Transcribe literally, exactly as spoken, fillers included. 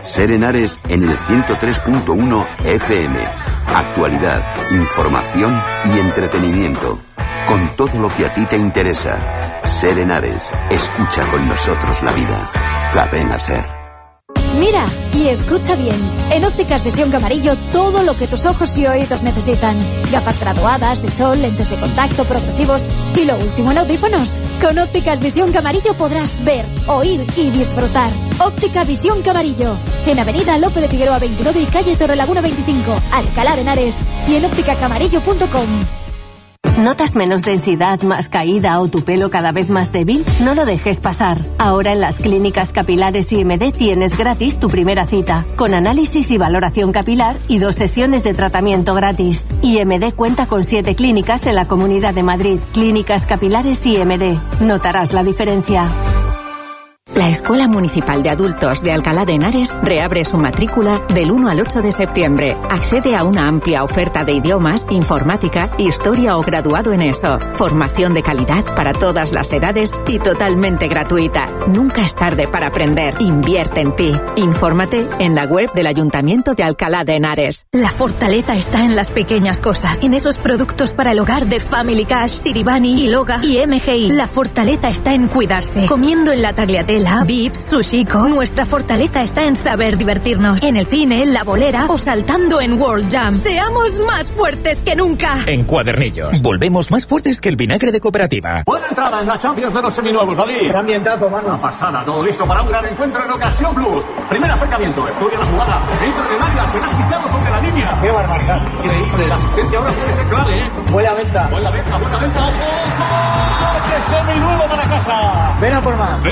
Ser Henares en el ciento tres punto uno F M. Actualidad, información y entretenimiento. Con todo lo que a ti te interesa. Ser Henares. Escucha con nosotros la vida. Cadena Ser. Mira y escucha bien. En Ópticas Visión Camarillo, todo lo que tus ojos y oídos necesitan. Gafas graduadas, de sol, lentes de contacto, progresivos y lo último en audífonos. Con Ópticas Visión Camarillo podrás ver, oír y disfrutar. Óptica Visión Camarillo. En Avenida Lope de Figueroa veintinueve y calle Torrelaguna veinticinco, Alcalá de Henares. Y en óptica camarillo punto com. ¿Notas menos densidad, más caída o tu pelo cada vez más débil? No lo dejes pasar. Ahora en las clínicas capilares I M D tienes gratis tu primera cita, con análisis y valoración capilar y dos sesiones de tratamiento gratis. I M D cuenta con siete clínicas en la Comunidad de Madrid. Clínicas capilares I M D. Notarás la diferencia. La Escuela Municipal de Adultos de Alcalá de Henares reabre su matrícula del uno al ocho de septiembre. Accede a una amplia oferta de idiomas, informática, historia o graduado en eso. Formación de calidad para todas las edades y totalmente gratuita. Nunca es tarde para aprender. Invierte en ti. Infórmate en la web del Ayuntamiento de Alcalá de Henares. La fortaleza está en las pequeñas cosas. En esos productos para el hogar de Family Cash, Siribani, Iloga y M G I. La fortaleza está en cuidarse. Comiendo en la Tagliatella, Vips, Sushiko. Nuestra fortaleza está en saber divertirnos. En el cine, en la bolera o saltando en World Jam. Seamos más fuertes que nunca. En Cuadernillos, volvemos más fuertes que el vinagre de Cooperativa. Buena entrada en la Champions de los seminuevos, David. Gran ambientazo, mano. Una pasada, todo listo para un gran encuentro en Ocasión Plus. Primer acercamiento, estudia la jugada. Entra en el área, será agitado sobre la línea. Qué barbaridad. Increíble, la asistencia ahora puede ser clave, ¿eh? Buena venta. Buena venta, buena venta. ¡Ojo! ¡Coche seminuevo para casa! Ven a por más.